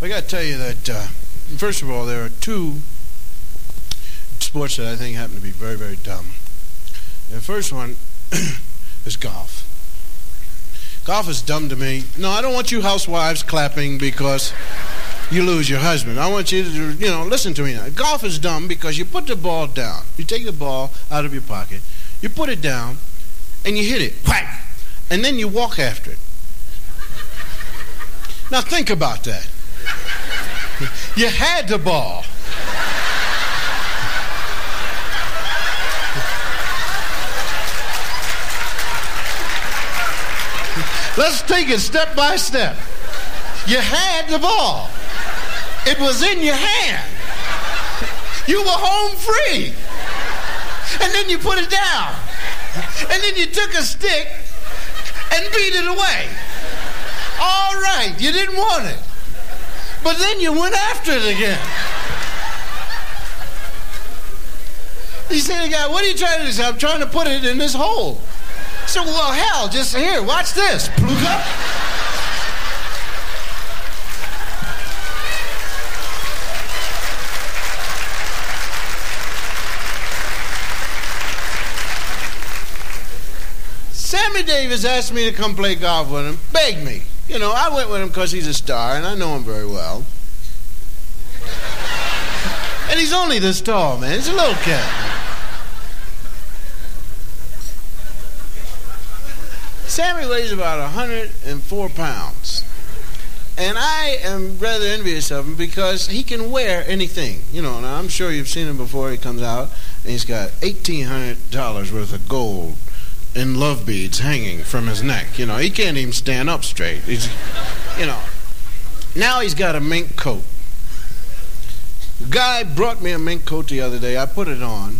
I got to tell you that, first of all, there are two sports that I think happen to be very, very dumb. The first one is golf. Golf is dumb to me. No, I don't want you housewives clapping because you lose your husband. I want you to, listen to me now. Golf is dumb because you put the ball down. You take the ball out of your pocket, you put it down, and you hit it. Whack! And then you walk after it. Now think about that. You had the ball. Let's take it step by step. You had the ball. It was in your hand. You were home free. And then you put it down. And then you took a stick and beat it away. All right, you didn't want it. But then you went after it again. You say to the guy, what are you trying to do? He said, I'm trying to put it in this hole. So, well, hell, just here, watch this. Pluga. Sammy Davis asked me to come play golf with him, begged me. I went with him because he's a star, and I know him very well. And he's only this tall, man. He's a little cat. Sammy weighs about 104 pounds. And I am rather envious of him because he can wear anything. Now I'm sure you've seen him before. He comes out, and he's got $1,800 worth of gold and love beads hanging from his neck. He can't even stand up straight. Now he's got a mink coat. The guy brought me a mink coat the other day. I put it on.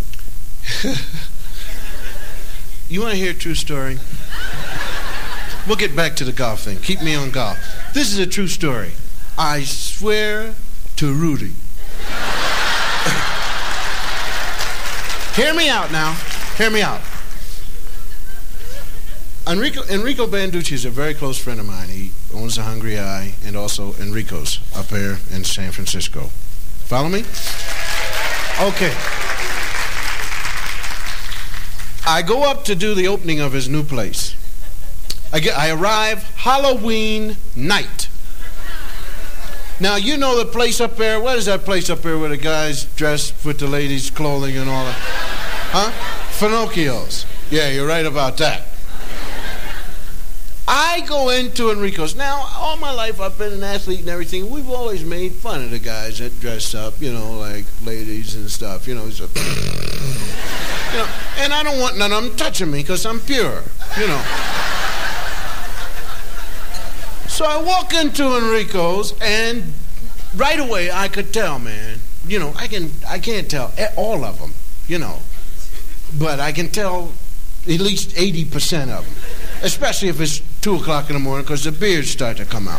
You want to hear a true story? We'll get back to the golf thing. Keep me on golf. This is a true story. I swear to Rudy. Hear me out now. Hear me out. Enrico Banducci is a very close friend of mine. He owns the Hungry Eye and also Enrico's up here in San Francisco. Follow me? Okay. I go up to do the opening of his new place. I arrive Halloween night. Now, you know the place up there. What is that place up there where the guys dress with the ladies' clothing and all that? Huh? Finocchio's. Yeah, you're right about that. I go into Enrico's. Now, all my life I've been an athlete and everything. We've always made fun of the guys that dress up, like ladies and stuff. And I don't want none of them touching me because I'm pure, So I walk into Enrico's, and right away I could tell, man. I can't tell all of them, but I can tell at least 80% of them, especially if it's 2 o'clock in the morning because the beards start to come out.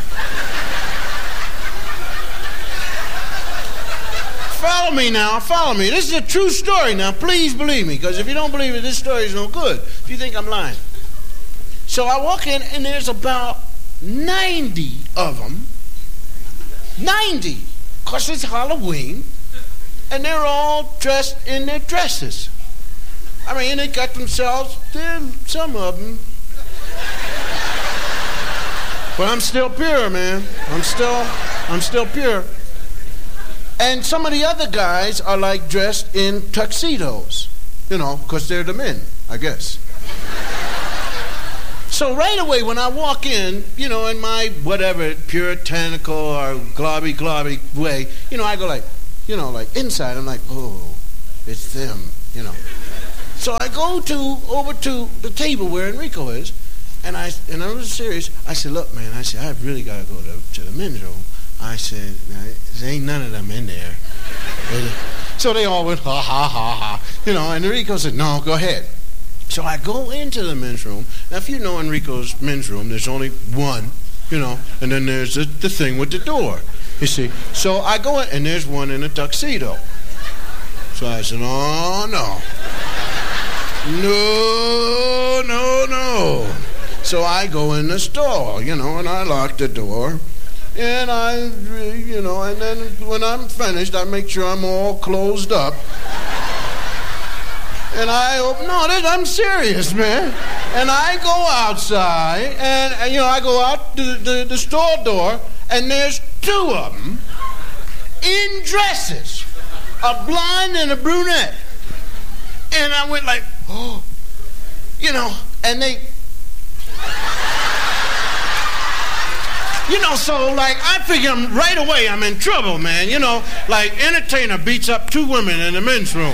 Follow me now, follow me. This is a true story now. Please believe me, because if you don't believe it, this story is no good. If you think I'm lying. So I walk in, and there's about 90 of them. 90. Because it's Halloween. And they're all dressed in their dresses. I mean, they got themselves, some of them. But I'm still pure, man. I'm still pure. And some of the other guys are like dressed in tuxedos. Because they're the men, I guess. So right away when I walk in, in my whatever puritanical or globby way, I go like inside, I'm like, oh, it's them, So I go over to the table where Enrico is, and I was serious. I said, look, man, I've really got to go to the men's room. I said, there ain't none of them in there. So they all went, ha, ha, ha, ha. And Enrico said, no, go ahead. So I go into the men's room. Now, if you know Enrico's men's room, there's only one, and then there's the thing with the door, you see. So I go in, and there's one in a tuxedo. So I said, oh, no. No. So I go in the store, and I lock the door. And and then when I'm finished, I make sure I'm all closed up. And I'm serious, man. And I go outside, and I go out to the store door, and there's two of them in dresses, a blonde and a brunette. And I went like, oh, and they, so like I figure right away I'm in trouble, man. Like entertainer beats up two women in the men's room,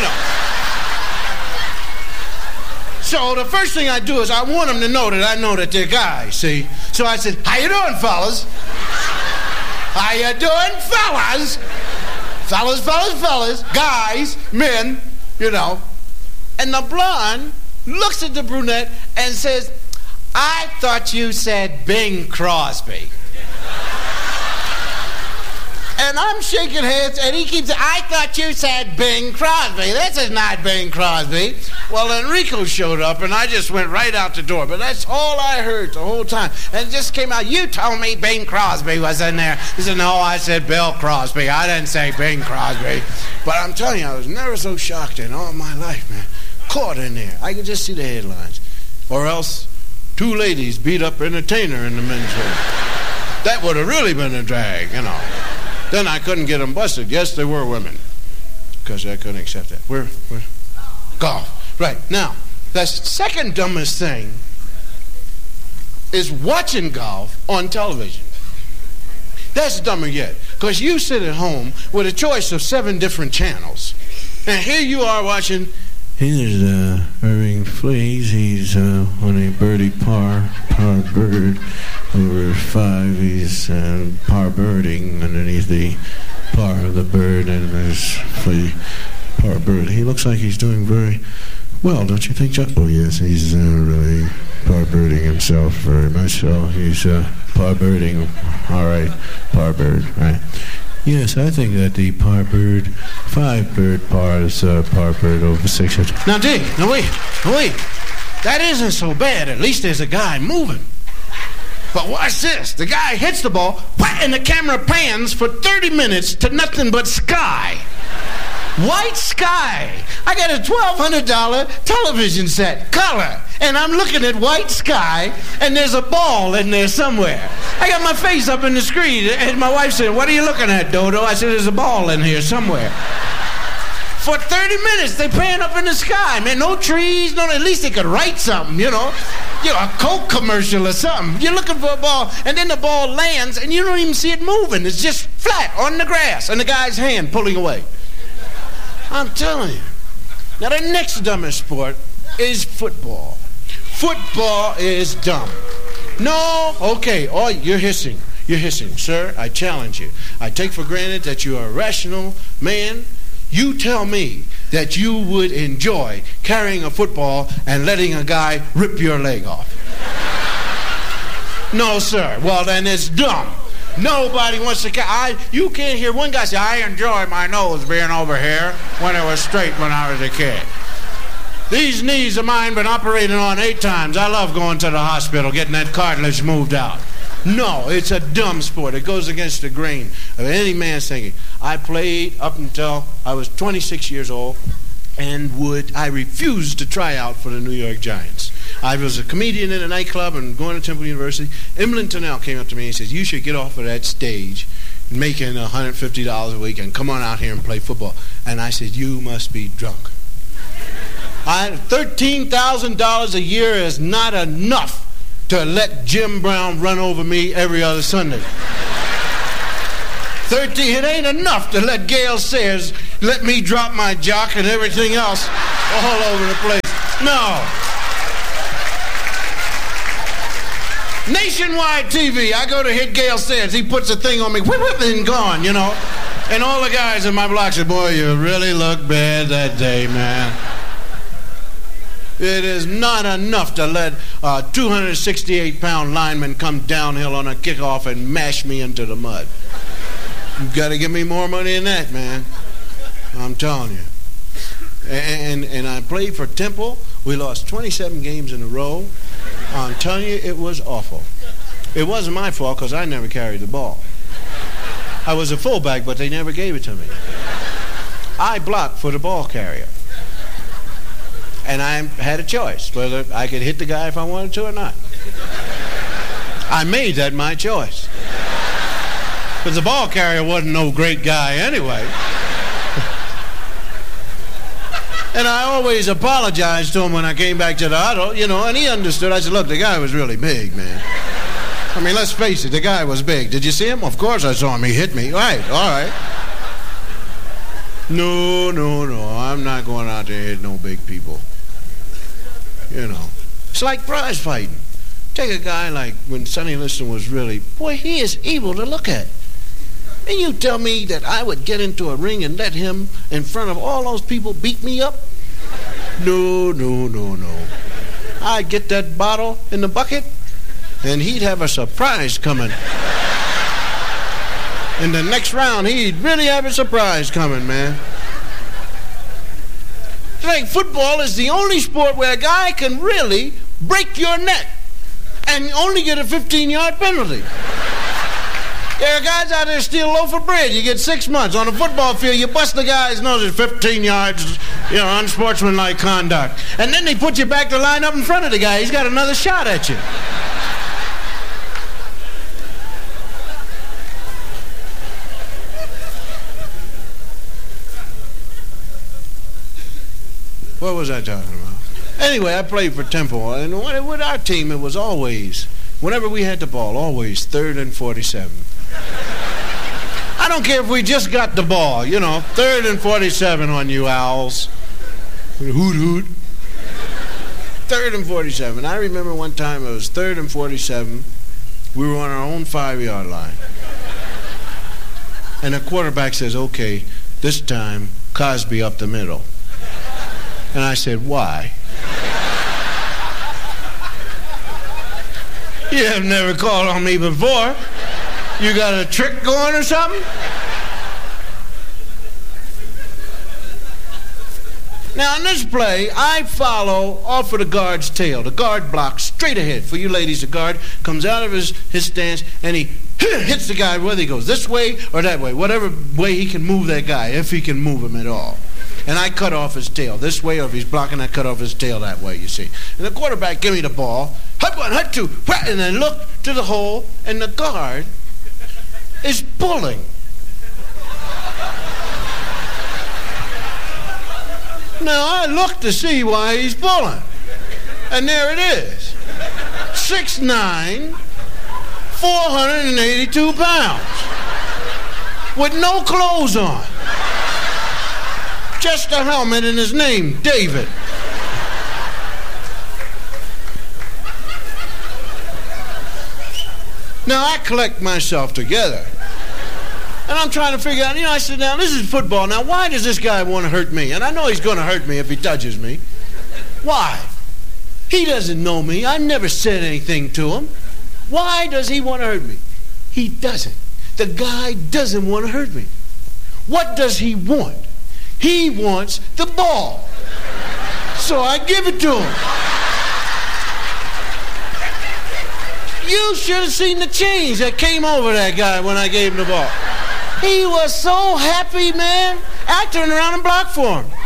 So the first thing I do is I want them to know that I know that they're guys, see? So I said, how you doing, fellas? How you doing, fellas? Fellas, guys, men, And the blonde looks at the brunette and says, I thought you said Bing Crosby. And I'm shaking heads, and he keeps saying, I thought you said Bing Crosby. This is not Bing Crosby. Well, Enrico showed up, and I just went right out the door. But that's all I heard the whole time. And it just came out, you told me Bing Crosby was in there. He said, no, I said Bill Crosby. I didn't say Bing Crosby. But I'm telling you, I was never so shocked in all my life, man. Caught in there. I could just see the headlines. Or else, two ladies beat up entertainer in the men's room. That would have really been a drag, Then I couldn't get them busted. Yes, they were women. Because I couldn't accept that. We're golf. Right. Now, the second dumbest thing is watching golf on television. That's dumber yet. Because you sit at home with a choice of 7 different channels. And here you are watching. Here's Irving Flees. He's on a birdie par bird. Over 5, he's par birding underneath the par of the bird, and there's Flea par bird. He looks like he's doing very well, don't you think, John? Oh, yes, he's really par birding himself very much so. He's par birding. All right, par bird, right. Yes, I think that the par bird, 5 bird par is par bird over 6 inches. Now, dig, wait. That isn't so bad. At least there's a guy moving. But watch this. The guy hits the ball, and the camera pans for 30 minutes to nothing but sky. White sky. I got a $1,200 television set, color, and I'm looking at white sky, and there's a ball in there somewhere. I got my face up in the screen, and my wife said, what are you looking at, Dodo? I said, there's a ball in here somewhere. For 30 minutes, they pan up in the sky, man. No trees, at least they could write something, a Coke commercial or something. You're looking for a ball, and then the ball lands, and you don't even see it moving. It's just flat on the grass, and the guy's hand pulling away. I'm telling you. Now, the next dumbest sport is football. Football is dumb. No, okay, oh, you're hissing. Sir, I challenge you. I take for granted that you are a rational man. You tell me that you would enjoy carrying a football and letting a guy rip your leg off. No, sir. Well, then it's dumb. Nobody wants to you can't hear one guy say, I enjoy my nose being over here when it was straight when I was a kid. These knees of mine been operated on 8 times. I love going to the hospital, getting that cartilage moved out. No, it's a dumb sport. It goes against the grain of any man's thinking. I played up until I was 26 years old, and I refused to try out for the New York Giants. I was a comedian in a nightclub and going to Temple University. Emlyn Tunnell came up to me and says, you should get off of that stage making $150 a week and come on out here and play football. And I said, you must be drunk. $13,000 a year is not enough to let Jim Brown run over me every other Sunday. It ain't enough to let Gale Sayers let me drop my jock and everything else all over the place. No. Nationwide TV, I go to hit Gale Sayers. He puts a thing on me, whip, and gone, And all the guys in my block said, boy, you really look bad that day, man. It is not enough to let a 268-pound lineman come downhill on a kickoff and mash me into the mud. You've got to give me more money than that, man. I'm telling you. And I played for Temple. We lost 27 games in a row. I'm telling you, it was awful. It wasn't my fault because I never carried the ball. I was a fullback, but they never gave it to me. I blocked for the ball carrier. And I had a choice whether I could hit the guy if I wanted to or not. I made that my choice. Because the ball carrier wasn't no great guy anyway. And I always apologized to him when I came back to the huddle, and he understood. I said, look, the guy was really big, man. I mean, let's face it, the guy was big. Did you see him? Of course I saw him. He hit me. Right, all right. No, I'm not going out there to hit no big people. It's like prize fighting. Take a guy like when Sonny Liston was really, boy, he is evil to look at. And you tell me that I would get into a ring and let him, in front of all those people, beat me up? No. I'd get that bottle in the bucket, and he'd have a surprise coming. In the next round, he'd really have a surprise coming, man. It's like football is the only sport where a guy can really break your neck and only get a 15-yard penalty. There are guys out there steal a loaf of bread. You get 6 months. On a football field, you bust the guy's nose at 15 yards, unsportsmanlike conduct. And then they put you back to line up in front of the guy. He's got another shot at you. What was I talking about? Anyway, I played for Temple, and with our team, it was always, whenever we had the ball, always 3rd and 47. I don't care if we just got the ball, 3rd and 47 on you owls. Hoot, hoot. 3rd and 47. I remember one time it was 3rd and 47. We were on our own 5-yard line. And the quarterback says, okay, this time, Cosby up the middle. And I said, why? You have never called on me before. You got a trick going or something? Now, in this play, I follow off of the guard's tail. The guard blocks straight ahead. For you ladies, the guard comes out of his stance, and he hits the guy whether he goes this way or that way, whatever way he can move that guy, if he can move him at all. And I cut off his tail this way, or if he's blocking, I cut off his tail that way, you see. And the quarterback give me the ball, hut one, hut two, and then look to the hole, and the guard is pulling. Now, I look to see why he's pulling. And there it is. 6'9", 482 pounds. With no clothes on. Just a helmet and his name, David. Now, I collect myself together. And I'm trying to figure out, I said, now, this is football. Now, why does this guy want to hurt me? And I know he's going to hurt me if he touches me. Why? He doesn't know me. I never said anything to him. Why does he want to hurt me? He doesn't. The guy doesn't want to hurt me. What does he want? He wants the ball. So I give it to him. You should have seen the change that came over that guy when I gave him the ball. He was so happy, man. I turned around and blocked for him.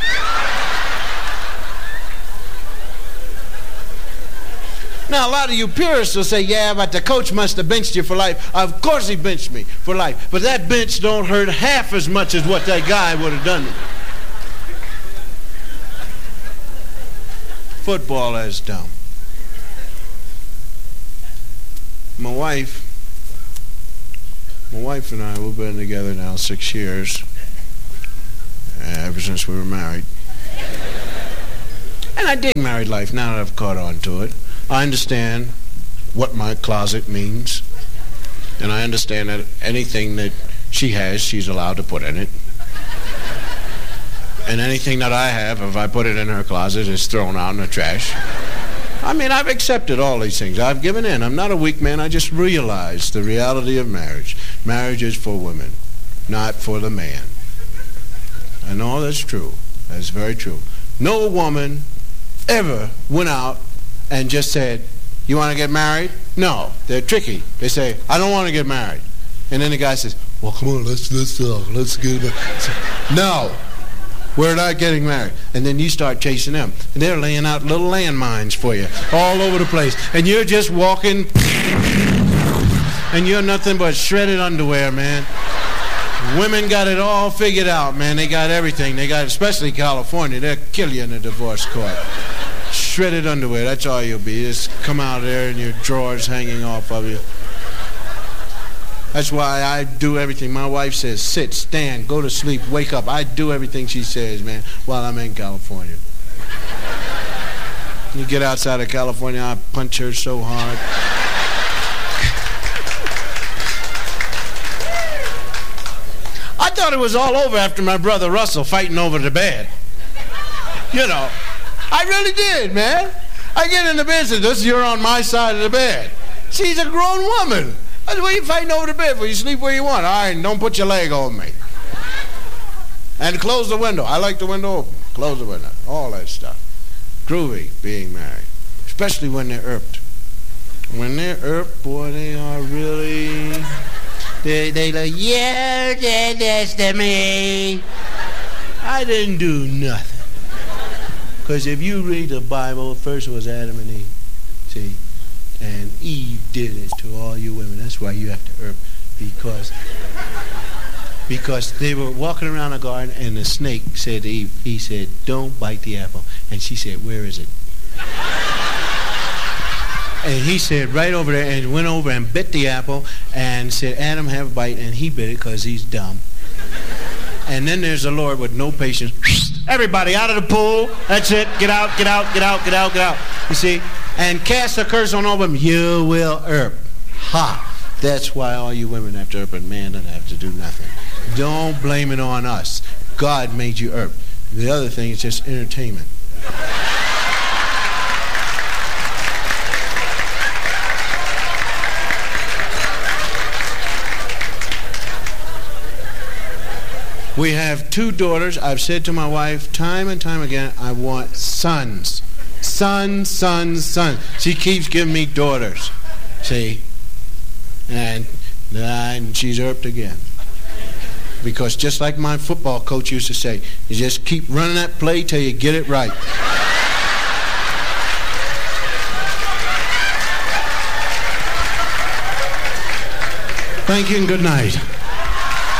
Now, a lot of you purists will say, yeah, but the coach must have benched you for life. Of course he benched me for life. But that bench don't hurt half as much as what that guy would have done. Football is dumb. My wife and I, we've been together now 6 years, ever since we were married. And I dig married life now that I've caught on to it. I understand what my closet means, and I understand that anything that she has, she's allowed to put in it. And anything that I have, if I put it in her closet, is thrown out in the trash. I mean, I've accepted all these things. I've given in. I'm not a weak man. I just realized the reality of marriage. Marriage is for women, not for the man. I know that's true. That's very true. No woman ever went out and just said, you want to get married? No, they're tricky. They say, I don't want to get married. And then the guy says, well, come on, let's get married. No, we're not getting married. And then you start chasing them. And they're laying out little landmines for you all over the place. And you're just walking, and you're nothing but shredded underwear, man. Women got it all figured out, man. They got everything. They got, especially California, they'll kill you in the divorce court. Shredded underwear, that's all you'll be. Just come out there and your drawers hanging off of you. That's why I do everything. My wife says, sit, stand, go to sleep, wake up. I do everything she says, man, while I'm in California. You get outside of California, I punch her so hard. I thought it was all over after my brother Russell fighting over the bed. You know, I really did, man. I get in the bed and say, this, you're on my side of the bed. She's a grown woman. That's why you fighting over the bed for. You sleep where you want. All right, don't put your leg on me. And close the window. I like the window open. Close the window. All that stuff. Groovy being married. Especially when they're irped. When they're irped, boy, they are really... They like, yeah, that's to me. I didn't do nothing. Because if you read the Bible, first was Adam and Eve. See? And Eve did it to all you women. That's why you have to irp. Because they were walking around the garden and the snake said to Eve, he said, don't bite the apple. And she said, where is it? And he said, right over there, and went over and bit the apple and said, Adam, have a bite. And he bit it because he's dumb. And then there's the Lord with no patience. Everybody out of the pool. That's it. Get out, get out, get out, get out, get out. You see? And cast a curse on all women. You will irp. Ha! That's why all you women have to irp and man doesn't have to do nothing. Don't blame it on us. God made you irp. The other thing is just entertainment. We have 2 daughters. I've said to my wife time and time again, I want sons. Sons, sons, sons. She keeps giving me daughters. See? And she's irped again. Because just like my football coach used to say, you just keep running that play till you get it right. Thank you and good night.